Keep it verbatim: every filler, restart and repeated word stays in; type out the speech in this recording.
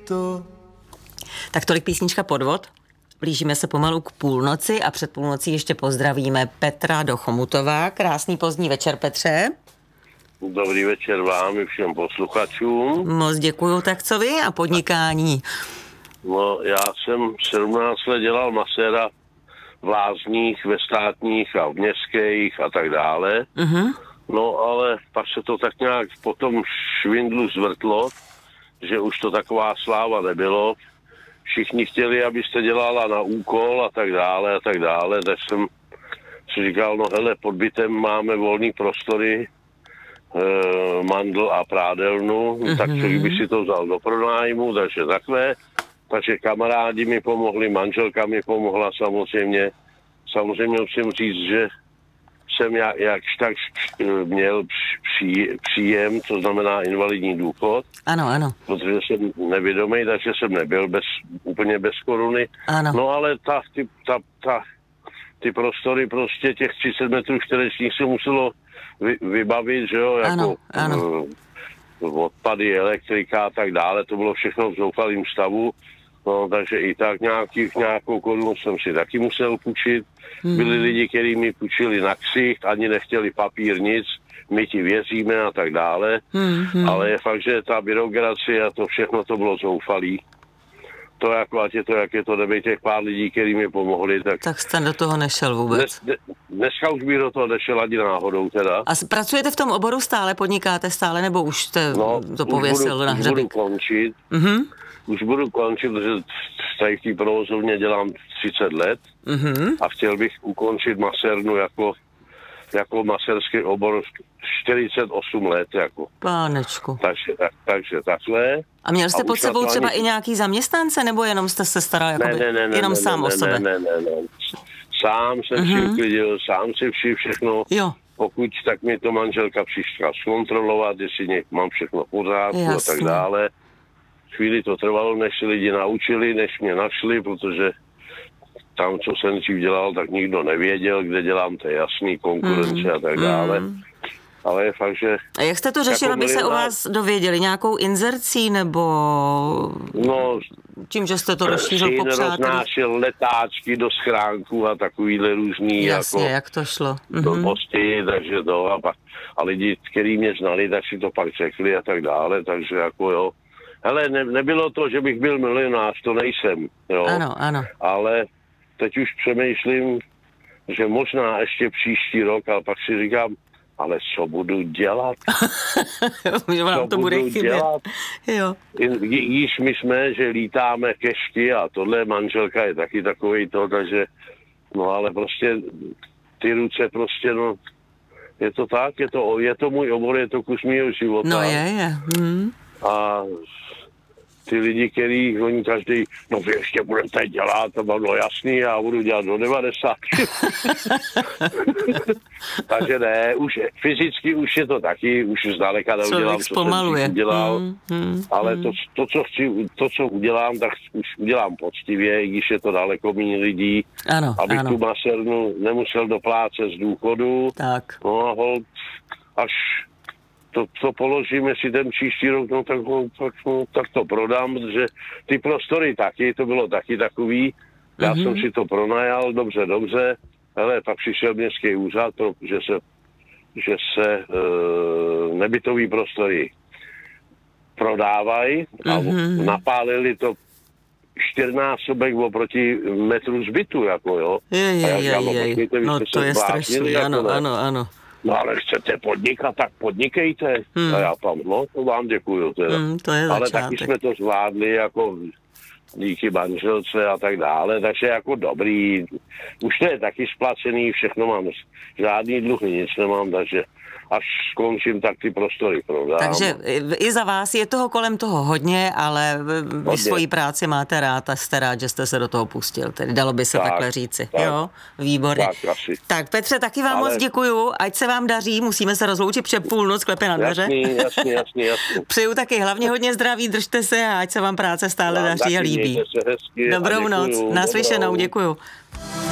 to. Tak tolik písnička Podvod. Blížíme se pomalu k půlnoci a před půlnocí ještě pozdravíme Petra do Chomutova. Krásný pozdní večer, Petře. Dobrý večer vám i všem posluchačům. Moc děkuju, tak co vy a podnikání? No, já jsem sedmnáct let dělal maséra v lázních, ve státních a v městských a tak dále. Uh-huh. No, ale pak se to tak nějak po tom švindlu zvrtlo, že už to taková sláva nebylo. Všichni chtěli, abyste dělala na úkol a tak dále a tak dále, tak jsem si říkal, no hele, pod bytem máme volný prostory, e, mandl a prádelnu, mm-hmm. tak co by si to vzal do pronájmu, takže takhle. Takže kamarádi mi pomohli, manželka mi pomohla samozřejmě. Samozřejmě musím říct, že jsem jak, jakž tak měl pří, příjem, to znamená invalidní důchod. Ano, ano. Protože jsem nevědomý, takže jsem nebyl bez, úplně bez koruny. Ano. No ale ta, ty, ta, ta, ty prostory prostě těch třicet metrů čtverečních se muselo vy, vybavit, že jo, jako ano, ano. odpady, elektrika a tak dále, to bylo všechno v zoufalém stavu. No, takže i tak nějaký, nějakou korunu jsem si taky musel půjčit. Hmm. Byli lidi, kteří mi půjčili na ksicht, ani nechtěli papír, nic, my ti věříme a tak dále. Hmm. Ale je fakt, že ta byrokracie a to všechno to bylo zoufalý. To jako, ať je to, jak je to, nebej těch pár lidí, kteří mi pomohli. Tak, tak jste do toho nešel vůbec. Dnes, dneska už by do toho nešel ani náhodou teda. A pracujete v tom oboru stále, podnikáte stále, nebo už jste no, to pověsil budu, na hřebík? Už budu končit. Uh-huh. Už budu končit, protože tady v té provozovně dělám třicet let uh-huh. a chtěl bych ukončit masérnu jako, jako masérský obor čtyřicet osm let. Jako. Pánečku. Takže, tak, takže takhle. A měl jste a pod sebou třeba ani... i nějaký zaměstnance, nebo jenom jste se staral jakoby, ne, ne, ne, jenom ne, sám ne, o sebe? Ne, ne, ne, ne. Sám jsem uh-huh. si uklidil, sám si vši všechno. Jo. Pokud tak mi to manželka přišla zkontrolovat, jestli něk mám všechno v pořádku a tak dále. Chvíli to trvalo, než se lidi naučili, než mě našli, protože tam, co jsem dřív dělal, tak nikdo nevěděl, kde dělám, to je jasný, konkurence mm, a tak dále. Mm. Ale je fakt, že... A jak jste to řešil, aby se o vás dověděli? Nějakou inzercí, nebo no, tím, že jste to rozšířil po přátelích? Roznášel letáčky do schránku a takovýhle různý... Jasně, jako, jak to šlo. Do posty, takže to a, pak, a lidi, kteří mě znali, tak si to pak řekli a tak dále, takže jako jo. Hele, ne, nebylo to, že bych byl milionář, to nejsem, jo. Ano, ano. Ale teď už přemýšlím, že možná ještě příští rok, ale pak si říkám, ale co budu dělat? Že vám to bude chybět. Jo. Již my jsme, že lítáme kešky a tohle, manželka je taky takovej to, takže no ale prostě ty ruce prostě, no, je to tak, je to, je to můj obor, je to kus mýho života. No je, je. Hmm. A ty lidi, který oni každý, no vy ještě budete dělat, to bylo jasný, já budu dělat do devadesát. Takže ne, už fyzicky už je to taky, už zdaleka neudělám, co jsem udělal, mm, mm, ale to, to, co chci, to, co udělám, tak už udělám poctivě, i když je to daleko méně lidí, ano, abych ano. tu masérnu nemusel doplácet z důchodu. Tak. No a hold, až To, to položím, jestli ten příští rok, no tak, no, tak, no, tak to prodám, protože ty prostory taky, to bylo taky takový. Já mm-hmm. jsem si to pronajal, dobře, dobře, ale pak přišel městský úřad, že se, že se e, nebytový prostory prodávají a mm-hmm. napálili to čtyřnásobek oproti metru zbytu, jako jo. Je, je, je, je, je. No to je strašný, ano, jako, ano, ano. No ale chcete podnikat, tak podnikejte. Hmm. A já tam, no to vám děkuju teda. Hmm, to je ale začátek. taky jsme to zvládli jako díky manželce a tak dále, takže jako dobrý. Už to je taky splacený, všechno mám, žádný dluh, nic nemám, takže až skončím, tak ty prostory prodám. Takže i za vás je toho kolem toho hodně, ale vy hodně. Svoji práci máte rád a jste rád, že jste se do toho pustil. Tedy dalo by se tak, takhle říci. Tak, jo, výborně. Tak, tak Petře, taky vám ale... moc děkuju, ať se vám daří, musíme se rozloučit před půlnoc, klepe na dveře. Jasný, jasný, jasný, jasný. Přeju taky hlavně hodně zdraví, držte se a ať se vám práce stále vám daří a líbí. Dobrou noc, naslyšenou, děkuju.